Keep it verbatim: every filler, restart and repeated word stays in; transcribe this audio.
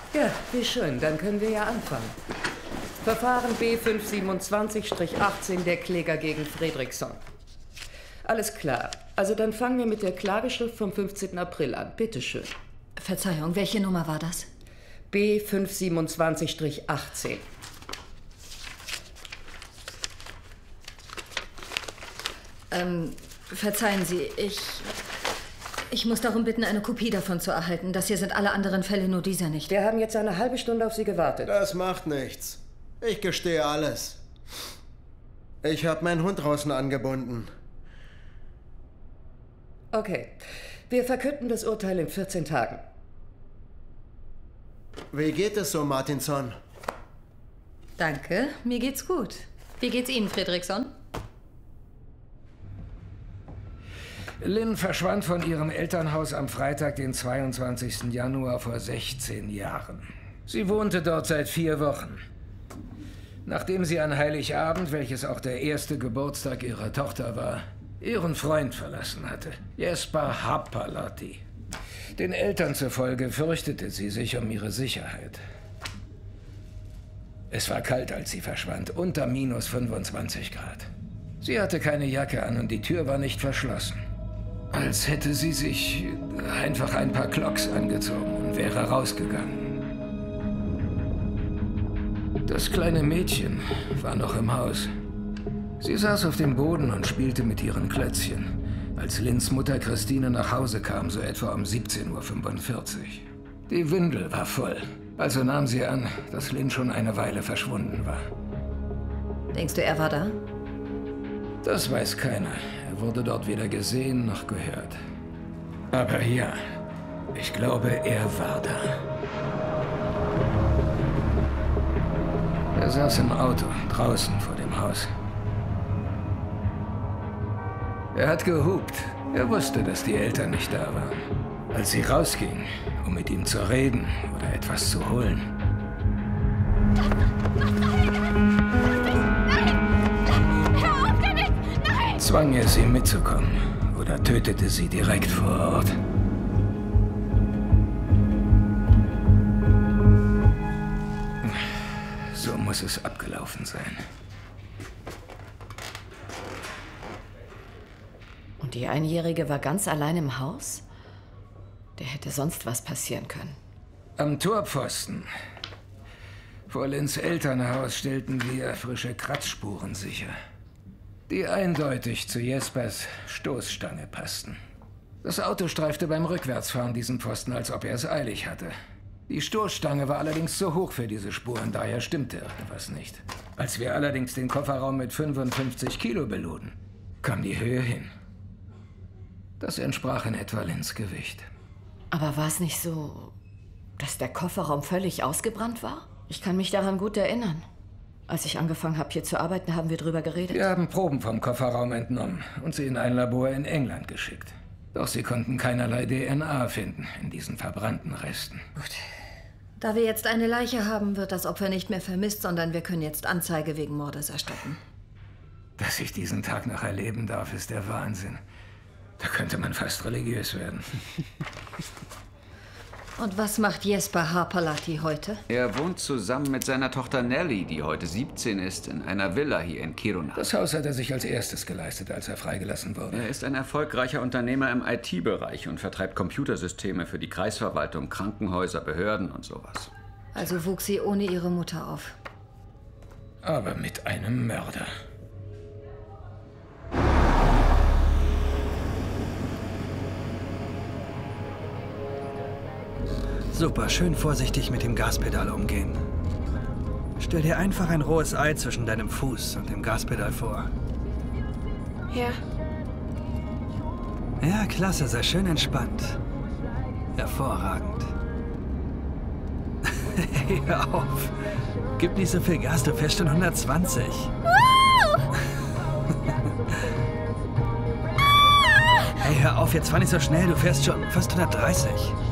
Ja, wie schön. Dann können wir ja anfangen. Verfahren B fünf siebenundzwanzig achtzehn, der Kläger gegen Fredriksson. Alles klar. Also dann fangen wir mit der Klageschrift vom fünfzehnten April an. Bitte schön. Verzeihung, welche Nummer war das? B fünf siebenundzwanzig achtzehn. Ähm, verzeihen Sie, ich... Ich muss darum bitten, eine Kopie davon zu erhalten. Das hier sind alle anderen Fälle, nur dieser nicht. Wir haben jetzt eine halbe Stunde auf Sie gewartet. Das macht nichts. Ich gestehe alles. Ich habe meinen Hund draußen angebunden. Okay. Wir verkünden das Urteil in vierzehn Tagen. Wie geht es so, Martinsson? Danke, mir geht's gut. Wie geht's Ihnen, Fredriksson? Lynn verschwand von ihrem Elternhaus am Freitag, den zweiundzwanzigsten Januar vor sechzehn Jahren. Sie wohnte dort seit vier Wochen. Nachdem sie an Heiligabend, welches auch der erste Geburtstag ihrer Tochter war, ihren Freund verlassen hatte, Jesper Haapalahti. Den Eltern zufolge fürchtete sie sich um ihre Sicherheit. Es war kalt, als sie verschwand, unter minus fünfundzwanzig Grad. Sie hatte keine Jacke an und die Tür war nicht verschlossen. Als hätte sie sich einfach ein paar Clogs angezogen und wäre rausgegangen. Das kleine Mädchen war noch im Haus. Sie saß auf dem Boden und spielte mit ihren Klötzchen, als Lynns Mutter Christine nach Hause kam, so etwa um siebzehn Uhr fünfundvierzig. Die Windel war voll, also nahm sie an, dass Lynn schon eine Weile verschwunden war. Denkst du, er war da? Das weiß keiner. Er wurde dort weder gesehen noch gehört. Aber ja, ich glaube, er war da. Er saß im Auto, draußen vor dem Haus. Er hat gehupt. Er wusste, dass die Eltern nicht da waren. Als sie rausging, um mit ihm zu reden oder etwas zu holen. Zwang er sie mitzukommen oder tötete sie direkt vor Ort. So muss es abgelaufen sein. Und die Einjährige war ganz allein im Haus? Der hätte sonst was passieren können. Am Torpfosten vor Lynns Elternhaus stellten wir frische Kratzspuren sicher, die eindeutig zu Jespers Stoßstange passten. Das Auto streifte beim Rückwärtsfahren diesen Pfosten, als ob er es eilig hatte. Die Stoßstange war allerdings zu hoch für diese Spuren, daher stimmte irgendwas nicht. Als wir allerdings den Kofferraum mit fünfundfünfzig Kilo beluden, kam die Höhe hin. Das entsprach in etwa Lynns Gewicht. Aber war es nicht so, dass der Kofferraum völlig ausgebrannt war? Ich kann mich daran gut erinnern. Als ich angefangen habe, hier zu arbeiten, haben wir drüber geredet. Wir haben Proben vom Kofferraum entnommen und sie in ein Labor in England geschickt. Doch sie konnten keinerlei D N A finden in diesen verbrannten Resten. Gut. Da wir jetzt eine Leiche haben, wird das Opfer nicht mehr vermisst, sondern wir können jetzt Anzeige wegen Mordes erstatten. Dass ich diesen Tag noch erleben darf, ist der Wahnsinn. Da könnte man fast religiös werden. Und was macht Jesper Haapalahti heute? Er wohnt zusammen mit seiner Tochter Nelly, die heute siebzehn ist, in einer Villa hier in Kiruna. Das Haus hat er sich als erstes geleistet, als er freigelassen wurde. Er ist ein erfolgreicher Unternehmer im I T-Bereich und vertreibt Computersysteme für die Kreisverwaltung, Krankenhäuser, Behörden und sowas. Also wuchs sie ohne ihre Mutter auf. Aber mit einem Mörder. Super, schön vorsichtig mit dem Gaspedal umgehen. Stell dir einfach ein rohes Ei zwischen deinem Fuß und dem Gaspedal vor. Ja. Ja, klasse, sei schön entspannt. Hervorragend. Hey, hör auf. Gib nicht so viel Gas, du fährst schon hundertzwanzig. Hey, hör auf, jetzt fahr nicht so schnell, du fährst schon fast hundertdreißig.